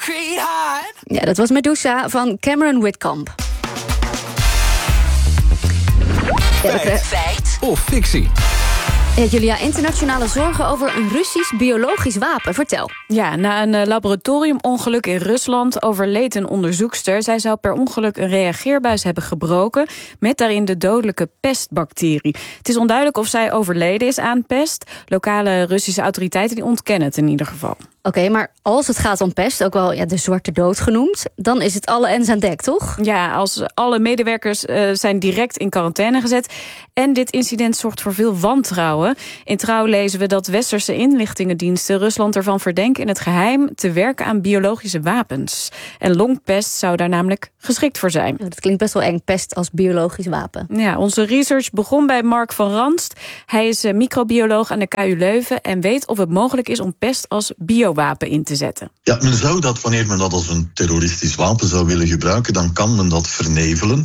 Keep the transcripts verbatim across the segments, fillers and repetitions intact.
Ja, dat was Medusa van Cameron Whitcomb. Ja, Feit. Feit of fictie. Ja, Julia, internationale zorgen over een Russisch biologisch wapen. Vertel. Ja, na een laboratoriumongeluk in Rusland overleed een onderzoekster. Zij zou per ongeluk een reageerbuis hebben gebroken met daarin de dodelijke pestbacterie. Het is onduidelijk of zij overleden is aan pest. Lokale Russische autoriteiten die ontkennen het in ieder geval. Oké, okay, maar als het gaat om pest, ook wel ja, de zwarte dood genoemd, dan is het alle ens aan dek, toch? Ja, als alle medewerkers uh, zijn direct in quarantaine gezet. En dit incident zorgt voor veel wantrouwen. In Trouw lezen we dat westerse inlichtingendiensten Rusland ervan verdenken in het geheim te werken aan biologische wapens. En longpest zou daar namelijk geschikt voor zijn. Dat klinkt best wel eng, pest als biologisch wapen. Ja, onze research begon bij Mark van Ranst. Hij is uh, microbioloog aan de K U Leuven en weet of het mogelijk is om pest als biowapen in te zetten. Ja, men zou dat, wanneer men dat als een terroristisch wapen zou willen gebruiken, dan kan men dat vernevelen.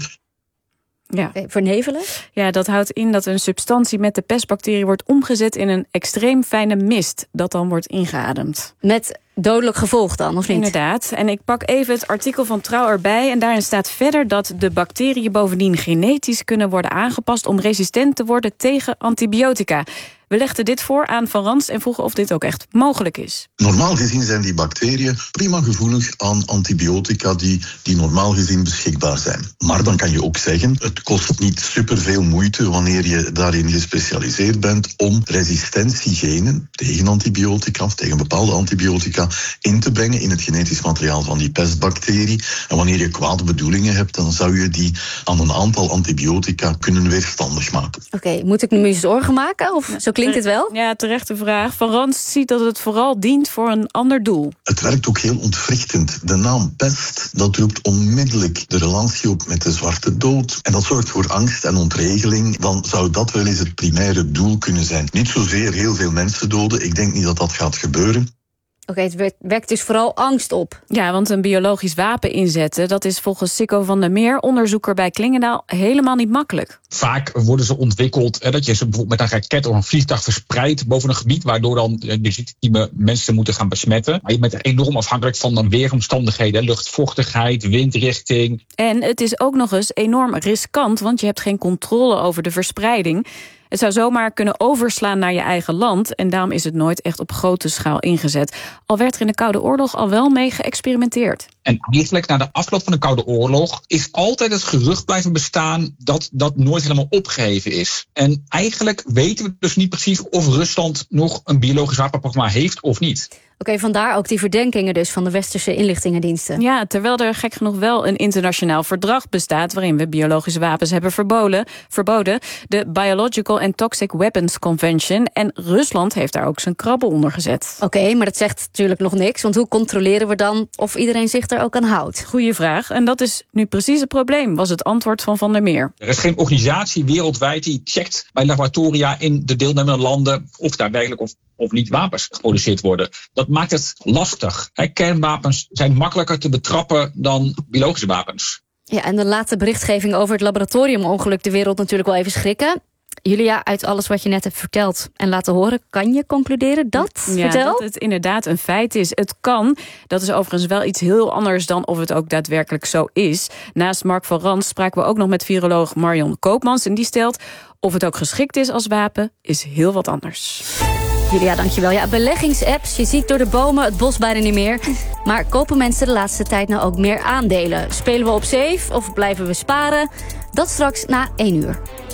Ja. Okay, vernevelen? Ja, dat houdt in dat een substantie met de pestbacterie wordt omgezet in een extreem fijne mist, dat dan wordt ingeademd. Met dodelijk gevolg dan, of niet? Inderdaad. En ik pak even het artikel van Trouw erbij. En daarin staat verder dat de bacteriën bovendien genetisch kunnen worden aangepast om resistent te worden tegen antibiotica. We legden dit voor aan Van Ranst en vroegen of dit ook echt mogelijk is. Normaal gezien zijn die bacteriën prima gevoelig aan antibiotica die, die normaal gezien beschikbaar zijn. Maar dan kan je ook zeggen, het kost niet superveel moeite wanneer je daarin gespecialiseerd bent om resistentiegenen tegen antibiotica of tegen bepaalde antibiotica in te brengen in het genetisch materiaal van die pestbacterie. En wanneer je kwade bedoelingen hebt, dan zou je die aan een aantal antibiotica kunnen weerstandig maken. Oké, okay, moet ik nu mijn zorgen maken? Of zo klinkt het wel? Ja, terechte vraag. Van Ranst ziet dat het vooral dient voor een ander doel. Het werkt ook heel ontwrichtend. De naam pest, dat roept onmiddellijk de relatie op met de zwarte dood. En dat zorgt voor angst en ontregeling. Dan zou dat wel eens het primaire doel kunnen zijn. Niet zozeer heel veel mensen doden. Ik denk niet dat dat gaat gebeuren. Oké, okay, het wekt dus vooral angst op. Ja, want een biologisch wapen inzetten, dat is volgens Sikko van der Meer, onderzoeker bij Klingendaal, helemaal niet makkelijk. Vaak worden ze ontwikkeld, hè, dat je ze bijvoorbeeld met een raket of een vliegtuig verspreidt boven een gebied, waardoor dan de legitieme mensen moeten gaan besmetten. Maar je bent enorm afhankelijk van dan weeromstandigheden, luchtvochtigheid, windrichting. En het is ook nog eens enorm riskant, want je hebt geen controle over de verspreiding. Het zou zomaar kunnen overslaan naar je eigen land en daarom is het nooit echt op grote schaal ingezet. Al werd er in de Koude Oorlog al wel mee geëxperimenteerd. En eigenlijk na de afloop van de Koude Oorlog is altijd het gerucht blijven bestaan dat dat nooit helemaal opgeheven is. En eigenlijk weten we dus niet precies of Rusland nog een biologisch wapenprogramma heeft of niet. Oké, okay, vandaar ook die verdenkingen dus van de westerse inlichtingendiensten. Ja, terwijl er gek genoeg wel een internationaal verdrag bestaat waarin we biologische wapens hebben verboden, verboden, de Biological and Toxic Weapons Convention. En Rusland heeft daar ook zijn krabben onder gezet. Oké, okay, maar dat zegt natuurlijk nog niks, want hoe controleren we dan of iedereen zich er ook aan houdt? Goeie vraag. En dat is nu precies het probleem, was het antwoord van Van der Meer. Er is geen organisatie wereldwijd die checkt bij laboratoria in de deelnemende landen of daar werkelijk of, of niet wapens geproduceerd worden. Dat maakt het lastig. He, kernwapens zijn makkelijker te betrappen dan biologische wapens. Ja, en de late berichtgeving over het laboratoriumongeluk de wereld natuurlijk wel even schrikken. Julia, uit alles wat je net hebt verteld en laten horen, kan je concluderen dat? Ja, Vertel. dat het inderdaad een feit is. Het kan. Dat is overigens wel iets heel anders dan of het ook daadwerkelijk zo is. Naast Mark van Ranst spraken we ook nog met viroloog Marion Koopmans. En die stelt, of het ook geschikt is als wapen, is heel wat anders. Julia, dankjewel. Ja, beleggingsapps, je ziet door de bomen het bos bijna niet meer. Maar kopen mensen de laatste tijd nou ook meer aandelen? Spelen we op safe of blijven we sparen? Dat straks na één uur.